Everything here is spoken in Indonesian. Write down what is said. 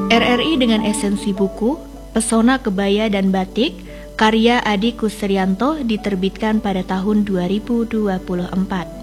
RRI dengan esensi buku, Pesona Kebaya dan Batik, karya Adi Kusrianto diterbitkan pada tahun 2024.